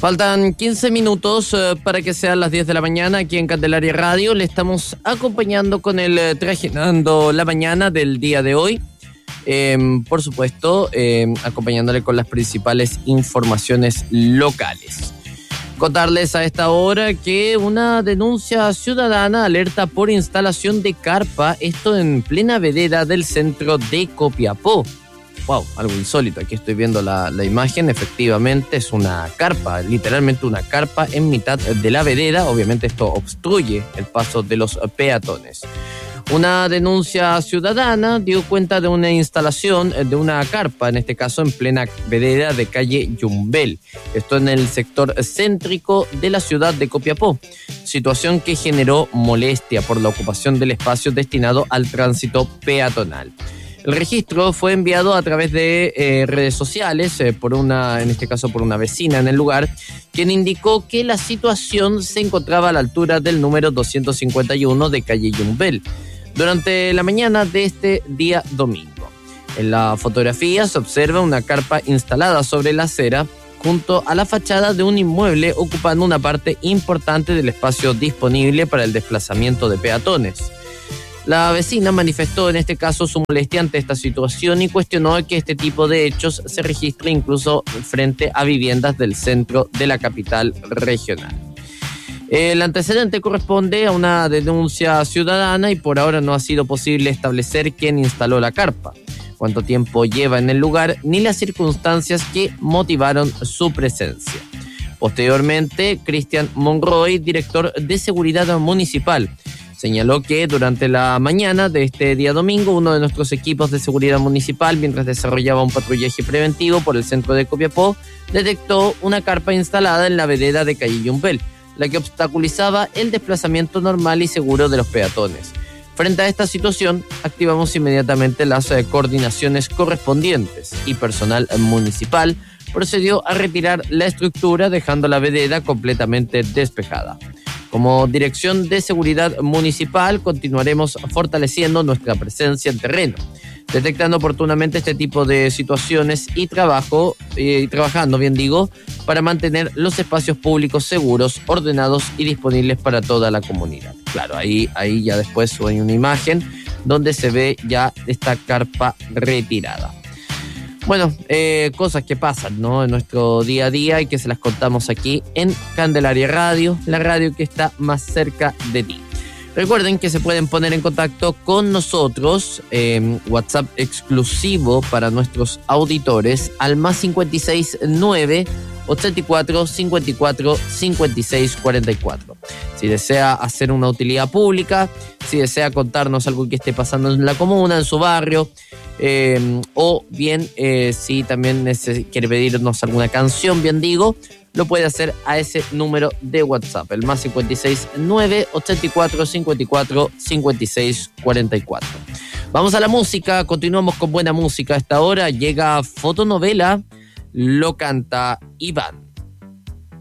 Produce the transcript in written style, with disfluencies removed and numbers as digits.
Faltan 15 minutos para que sean las 10 de la mañana aquí en Candelaria Radio. Le estamos acompañando con el Trajinando la Mañana del día de hoy. Por supuesto, acompañándole con las principales informaciones locales. Contarles a esta hora que una denuncia ciudadana alerta por instalación de carpa, esto en plena vereda del centro de Copiapó. Wow, algo insólito. Aquí estoy viendo la imagen. Efectivamente es una carpa, literalmente una carpa en mitad de la vereda. Obviamente esto obstruye el paso de los peatones. Una denuncia ciudadana dio cuenta de una instalación de una carpa, en este caso en plena vereda de calle Yumbel. Esto en el sector céntrico de la ciudad de Copiapó. Situación que generó molestia por la ocupación del espacio destinado al tránsito peatonal. El registro fue enviado a través de redes sociales en este caso por una vecina en el lugar, quien indicó que la situación se encontraba a la altura del número 251 de calle Yumbel durante la mañana de este día domingo. En la fotografía se observa una carpa instalada sobre la acera junto a la fachada de un inmueble, ocupando una parte importante del espacio disponible para el desplazamiento de peatones. La vecina manifestó en este caso su molestia ante esta situación y cuestionó que este tipo de hechos se registre incluso frente a viviendas del centro de la capital regional. El antecedente corresponde a una denuncia ciudadana y por ahora no ha sido posible establecer quién instaló la carpa, cuánto tiempo lleva en el lugar, ni las circunstancias que motivaron su presencia. Posteriormente, Cristian Monroy, director de Seguridad Municipal, señaló que durante la mañana de este día domingo, uno de nuestros equipos de seguridad municipal, mientras desarrollaba un patrullaje preventivo por el centro de Copiapó, detectó una carpa instalada en la vereda de calle Yumbel, la que obstaculizaba el desplazamiento normal y seguro de los peatones. Frente a esta situación, activamos inmediatamente las coordinaciones correspondientes y personal municipal procedió a retirar la estructura, dejando la vereda completamente despejada. Como Dirección de Seguridad Municipal continuaremos fortaleciendo nuestra presencia en terreno, detectando oportunamente este tipo de situaciones y trabajando, para mantener los espacios públicos seguros, ordenados y disponibles para toda la comunidad. Claro, ahí ya después hay una imagen donde se ve ya esta carpa retirada. Bueno, cosas que pasan, ¿no?, en nuestro día a día y que se las contamos aquí en Candelaria Radio, la radio que está más cerca de ti. Recuerden que se pueden poner en contacto con nosotros, WhatsApp exclusivo para nuestros auditores al más 569 84 54 56 44. Si desea hacer una utilidad pública, si desea contarnos algo que esté pasando en la comuna, en su barrio, o bien si también quiere pedirnos alguna canción, bien digo, lo puede hacer a ese número de WhatsApp, el más 569 84 54 56 44. Vamos a la música, continuamos con buena música. A esta hora llega Fotonovela, lo canta Iván.